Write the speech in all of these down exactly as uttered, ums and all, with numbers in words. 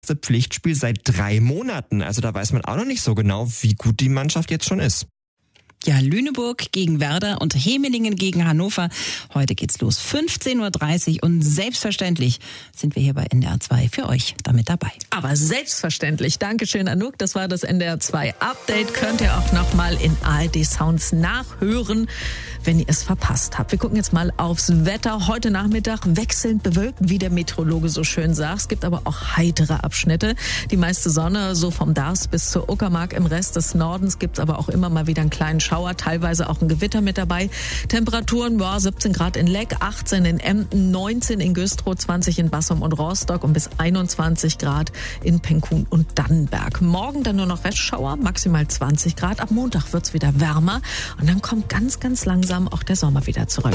Pflichtspiel seit drei Monaten. Also da weiß man auch noch nicht so genau, wie gut die Mannschaft jetzt schon ist. Ja, Lüneburg gegen Werder und Hemelingen gegen Hannover. Heute geht's los, fünfzehn Uhr dreißig und selbstverständlich sind wir hier bei N D R zwei für euch damit dabei. Aber selbstverständlich. Dankeschön, Anouk. Das war das N D R zwei Update. Könnt ihr auch nochmal in A R D Sounds nachhören, wenn ihr es verpasst habt. Wir gucken jetzt mal aufs Wetter. Heute Nachmittag wechselnd bewölkt, wie der Meteorologe so schön sagt. Es gibt aber auch heitere Abschnitte. Die meiste Sonne, so vom Darß bis zur Uckermark. Im Rest des Nordens gibt's aber auch immer mal wieder einen kleinen Schauer, teilweise auch ein Gewitter mit dabei. Temperaturen, ja, siebzehn Grad in Leck, achtzehn in Emden, neunzehn in Güstrow, zwanzig in Bassum und Rostock und bis einundzwanzig Grad in Penkun und Dannenberg. Morgen dann nur noch Restschauer, maximal zwanzig Grad. Ab Montag wird's wieder wärmer und dann kommt ganz, ganz langsam auch der Sommer wieder zurück.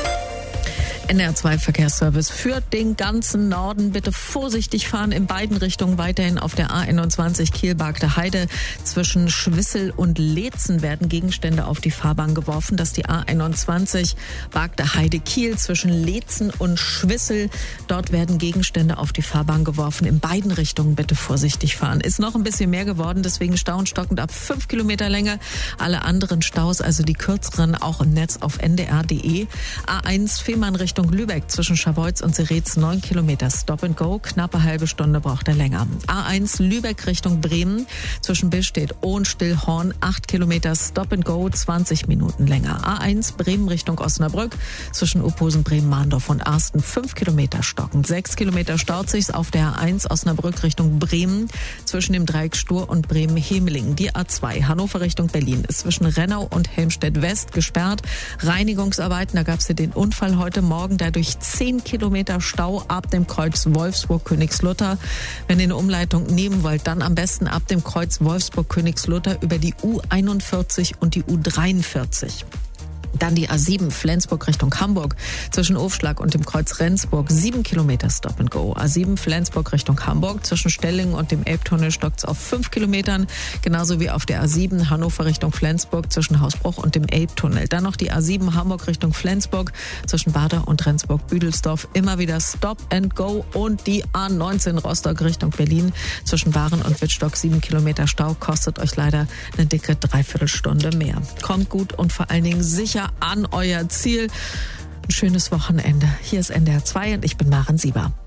N D R zwei Verkehrsservice für den ganzen Norden. Bitte vorsichtig fahren in beiden Richtungen. Weiterhin auf der A einundzwanzig Kiel-Bargte Heide. Zwischen Schwissel und Leetzen werden Gegenstände auf die Fahrbahn geworfen. Das ist die A einundzwanzig Bargte Heide Kiel zwischen Leetzen und Schwissel. Dort werden Gegenstände auf die Fahrbahn geworfen. In beiden Richtungen bitte vorsichtig fahren. Ist noch ein bisschen mehr geworden, deswegen Stau stockend ab fünf Kilometer Länge. Alle anderen Staus, also die kürzeren, auch im Netz auf n d r punkt d e. A eins Fehmarn Richtung Lübeck zwischen Scharbeutz und Seretz neun Kilometer Stop and Go. Knappe halbe Stunde braucht er länger. A eins Lübeck Richtung Bremen zwischen Billstedt und Stillhorn acht Kilometer Stop and Go, zwanzig Minuten länger. A eins Bremen Richtung Osnabrück zwischen Uphosen, Bremen, Mahndorf und Arsten fünf Kilometer stockend. sechs Kilometer staut sich's auf der A eins Osnabrück Richtung Bremen zwischen dem Dreieck Stur und Bremen-Hemelingen. Die A zwei Hannover Richtung Berlin ist zwischen Rennau und Helmstedt West gesperrt. Reinigungsarbeiten, da gab's ja den Unfall heute Morgen. Dadurch zehn Kilometer Stau ab dem Kreuz Wolfsburg-Königslutter. Wenn ihr eine Umleitung nehmen wollt, dann am besten ab dem Kreuz Wolfsburg-Königslutter über die U einundvierzig und die U dreiundvierzig. Dann die A sieben Flensburg Richtung Hamburg zwischen Ofschlag und dem Kreuz Rendsburg sieben Kilometer Stop and Go. A sieben Flensburg Richtung Hamburg zwischen Stellingen und dem Elbtunnel stockt's auf fünf Kilometern. Genauso wie auf der A sieben Hannover Richtung Flensburg zwischen Hausbruch und dem Elbtunnel. Dann noch die A sieben Hamburg Richtung Flensburg zwischen Bader und Rendsburg-Büdelsdorf. Immer wieder Stop and Go. Und die A neunzehn Rostock Richtung Berlin zwischen Waren und Wittstock sieben Kilometer Stau. Kostet euch leider eine dicke Dreiviertelstunde mehr. Kommt gut und vor allen Dingen sicher an euer Ziel. Ein schönes Wochenende. Hier ist N D R zwei und ich bin Maren Sieber.